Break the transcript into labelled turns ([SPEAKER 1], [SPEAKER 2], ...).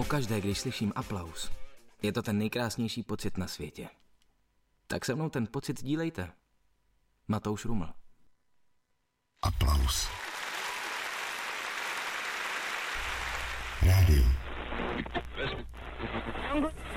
[SPEAKER 1] Pokaždé, když slyším aplaus, je to ten nejkrásnější pocit na světě. Tak se mnou ten pocit sdílejte. Matouš Ruml.
[SPEAKER 2] Aplaus. Rádio.